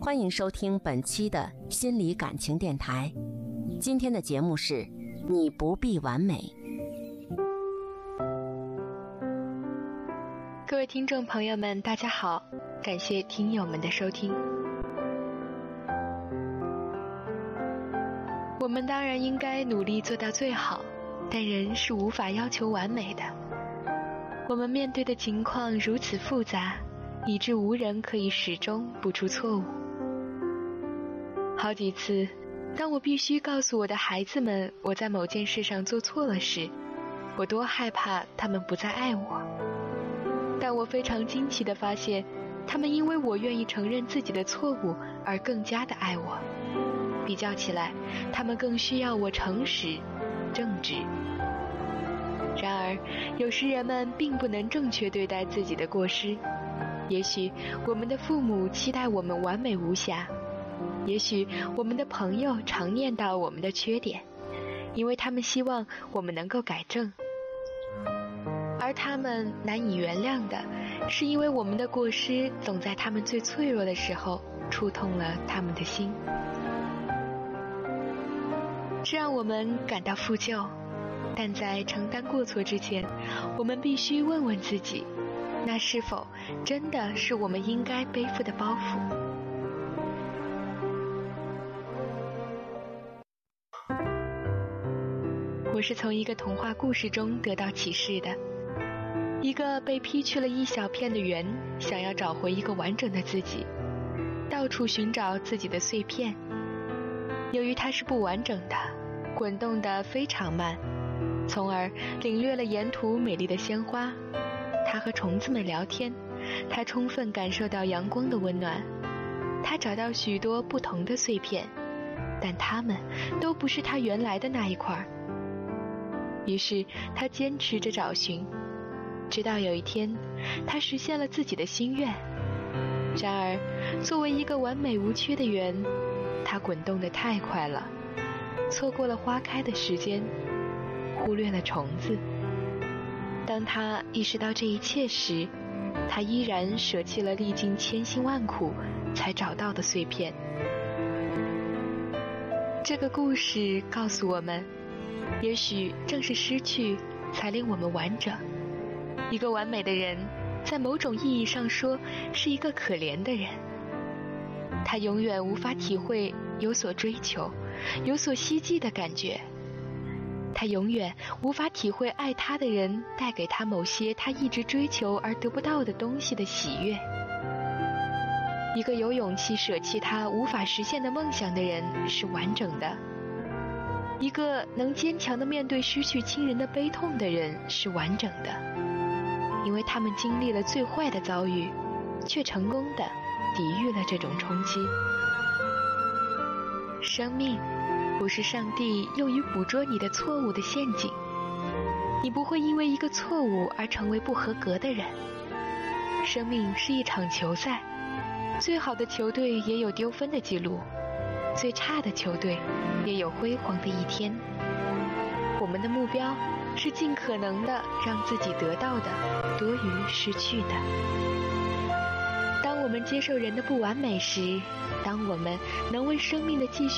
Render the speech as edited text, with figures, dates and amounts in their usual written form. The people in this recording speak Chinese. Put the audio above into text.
欢迎收听本期的心理感情电台。今天的节目是你不必完美。 各位听众朋友们，大家好，感谢听友们的收听。我们当然应该努力做到最好，但人是无法要求完美的。我们面对的情况如此复杂，以致无人可以始终不出错误。好几次，当我必须告诉我的孩子们我在某件事上做错了时，我多害怕他们不再爱我。但我非常惊奇地发现，他们因为我愿意承认自己的错误而更加的爱我。比较起来，他们更需要我诚实、正直。然而，有时人们并不能正确对待自己的过失。也许我们的父母期待我们完美无瑕，也许我们的朋友常念叨我们的缺点，因为他们希望我们能够改正。而他们难以原谅的，是因为我们的过失总在他们最脆弱的时候触痛了他们的心。这让我们感到负疚，但在承担过错之前，我们必须问问自己，那是否真的是我们应该背负的包袱？我是从一个童话故事中得到启示的。一个被劈去了一小片的圆，想要找回一个完整的自己，到处寻找自己的碎片。由于它是不完整的，滚动得非常慢，从而领略了沿途美丽的鲜花。他和虫子们聊天，他充分感受到阳光的温暖。他找到许多不同的碎片，但它们都不是他原来的那一块。于是他坚持着找寻，直到有一天，他实现了自己的心愿。然而，作为一个完美无缺的圆，它滚动得太快了，错过了花开的时间，忽略了虫子。当他意识到这一切时，他依然舍弃了历尽千辛万苦才找到的碎片。这个故事告诉我们，也许正是失去才令我们完整。一个完美的人，在某种意义上说，是一个可怜的人。他永远无法体会有所追求、有所希冀的感觉。他永远无法体会爱他的人带给他某些他一直追求而得不到的东西的喜悦。一个有勇气舍弃他无法实现的梦想的人是完整的。一个能坚强地面对失去亲人的悲痛的人是完整的，因为他们经历了最坏的遭遇，却成功地抵御了这种冲击。生命不是上帝用于捕捉你的错误的陷阱，你不会因为一个错误而成为不合格的人。生命是一场球赛，最好的球队也有丢分的记录，最差的球队也有辉煌的一天。我们的目标是尽可能的让自己得到的多于失去的。当我们接受人的不完美时，当我们能为生命的继续